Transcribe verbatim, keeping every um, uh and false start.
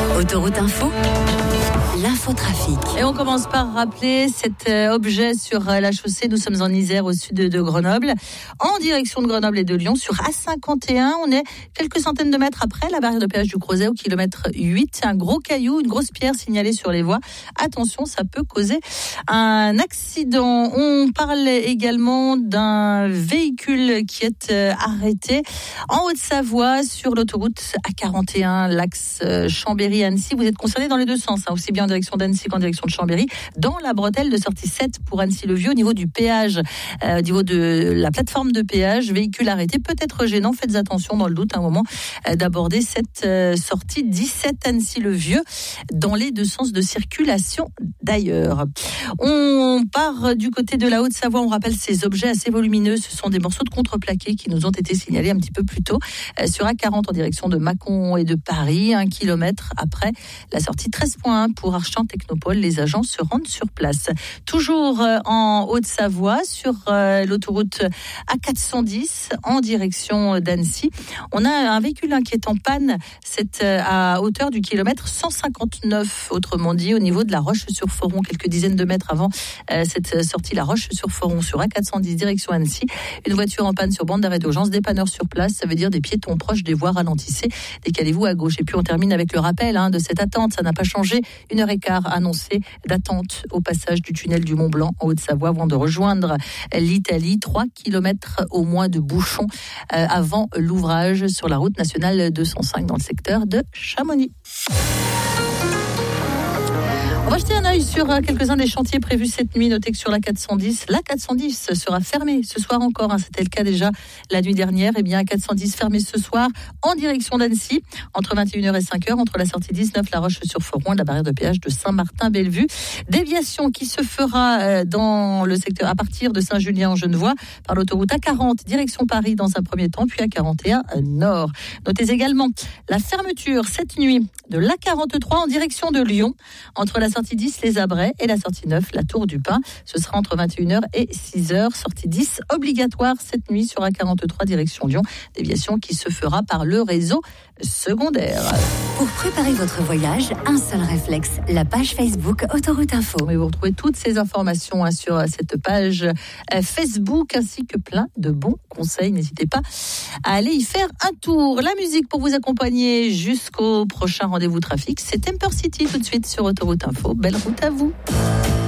Autoroute Info, l'infotrafic. Et on commence par rappeler cet euh, objet sur euh, la chaussée. Nous sommes en Isère, au sud de, de Grenoble, en direction de Grenoble et de Lyon, sur A cinquante et un. On est quelques centaines de mètres après la barrière de péage du Crozet, au kilomètre huit. C'est un gros caillou, une grosse pierre signalée sur les voies. Attention, ça peut causer un accident. On parle également d'un véhicule qui est euh, arrêté en Haute-Savoie sur l'autoroute A quarante et un, l'axe euh, Chambéry-Annecy. Vous êtes concerné dans les deux sens, hein, aussi bien en direction d'Annecy qu'en direction de Chambéry, dans la bretelle de sortie sept pour Annecy-le-Vieux, au niveau du péage, euh, au niveau de la plateforme de péage. Véhicule arrêté peut être gênant. Faites attention dans le doute à un moment euh, d'aborder cette euh, sortie dix-sept Annecy-le-Vieux dans les deux sens de circulation d'ailleurs. On part du côté de la Haute-Savoie. On rappelle ces objets assez volumineux. Ce sont des morceaux de contreplaqué qui nous ont été signalés un petit peu plus tôt euh, sur A quarante en direction de Mâcon et de Paris, un kilomètre après la sortie treize point un pour Archamps Technopole. Les agents se rendent sur place. Toujours euh, en Haute-Savoie, sur euh, l'autoroute A quatre cent dix en direction d'Annecy. On a un véhicule hein, qui est en panne. C'est euh, à hauteur du kilomètre cent cinquante-neuf, autrement dit au niveau de la Roche-sur-Foron, quelques dizaines de mètres avant euh, cette sortie, la Roche-sur-Foron sur A quatre cent dix direction Annecy. Une voiture en panne sur bande d'arrêt d'urgence, dépanneur sur place, ça veut dire des piétons proches des voies, ralentissez, décalez-vous à gauche. Et puis on termine avec le rappel hein, de cette attente, ça n'a pas changé, une heure et quart annoncée d'attente au passage du tunnel du Mont-Blanc en Haute-Savoie avant de rejoindre l'Italie. Trois kilomètres au moins de bouchons euh, avant l'ouvrage sur la route nationale deux cent cinq dans le secteur de Chamonix. On va jeter un œil sur quelques-uns des chantiers prévus cette nuit. Notez que sur la quatre cent dix, la quatre cent dix sera fermée ce soir encore. Hein, c'était le cas déjà la nuit dernière. Eh bien, quatre cent dix fermée ce soir en direction d'Annecy, entre vingt et une heures et cinq heures, entre la sortie dix-neuf, la Roche-sur-Foron et la barrière de péage de Saint-Martin-Bellevue. Déviation qui se fera dans le secteur à partir de Saint-Julien-en-Genevois par l'autoroute A quarante, direction Paris dans un premier temps, puis A quarante et un nord. Notez également la fermeture cette nuit de l'A quarante-trois en direction de Lyon, entre la sortie dix, les Abrets, et la sortie neuf, la Tour du Pin. Ce sera entre vingt et une heures et six heures. Sortie dix obligatoire cette nuit sur A quarante-trois direction Lyon. Déviation qui se fera par le réseau secondaire. Pour préparer votre voyage, un seul réflexe, la page Facebook Autoroute Info. Et vous retrouvez toutes ces informations hein, sur cette page Facebook ainsi que plein de bons conseils. N'hésitez pas à aller y faire un tour. La musique pour vous accompagner jusqu'au prochain rendez-vous trafic, c'est Temper City tout de suite sur Autoroute Info. Belle route à vous.